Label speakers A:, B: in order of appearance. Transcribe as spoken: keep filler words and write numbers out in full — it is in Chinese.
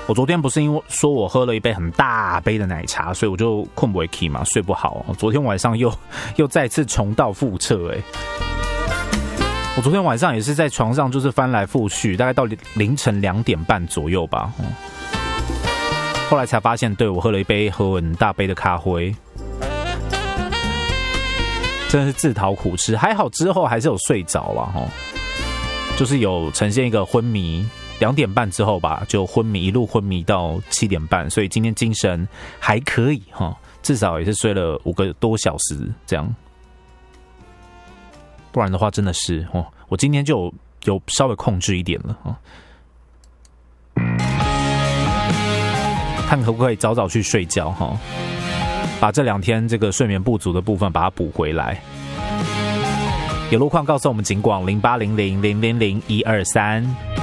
A: 我昨天不是因为说我喝了一杯很大杯的奶茶，所以我就困不回去嘛，睡不好。昨天晚上又又再次重蹈覆辙，哎，我昨天晚上也是在床上就是翻来覆去，大概到凌晨两点半左右吧。嗯、后来才发现，对我喝了一杯喝很大杯的咖啡，真的是自讨苦吃。还好之后还是有睡着了哈，就是有呈现一个昏迷。两点半之后吧，就昏迷，一路昏迷到七点半，所以今天精神还可以哈，至少也是睡了五个多小时这样。不然的话，真的是哦，我今天就有有稍微控制一点了啊，看可不可以早早去睡觉哈，把这两天这个睡眠不足的部分把它补回来。有路况告诉我们，警广零八零零零零零一二三。